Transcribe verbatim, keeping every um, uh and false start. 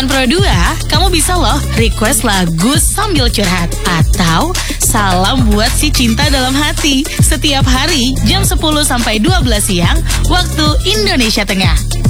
Dengan Pro dua, kamu bisa loh request lagu sambil curhat atau salam buat si cinta dalam hati setiap hari jam sepuluh sampai dua belas siang waktu Indonesia Tengah.